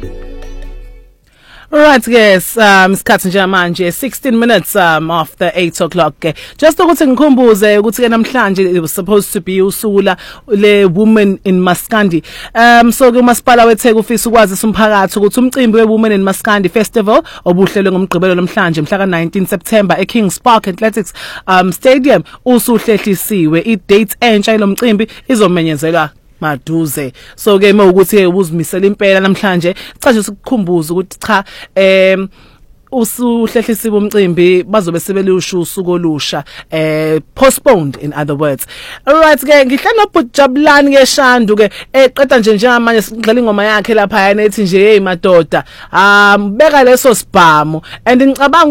Right, yes, isikhathi nje manje 16 minutes after 8 o'clock. Just ukuthi ngikhumbuze ukuthi ke namhlanje it was supposed to be usuku le Women in Maskandi. So ke umasipala weTheku ufisa ukwazisa umphakathi ukuthi umcimbi weWomen in Maskandi Festival obuhlelwe ngomgqibelo namhlanje mhla ka-19 September eKings Park Athletics Stadium usuhlehlisiwe. I-date entsha yomcimbi izomenyezelwa maduze. So ke mawukuthi ubuzimisela impela namhlanje caje sikukhumbuza ukuthi cha usuhlehlisiwe umcimbi bazobe sebelusho usuku olusha postponed in other words. Alright ke ngihlala noButjabulani ke Shandu ke eqeda nje njengamanje sidlala ingoma yakhe lapha yana ethi nje hey madoda beka leso sibhamu and ngicabanga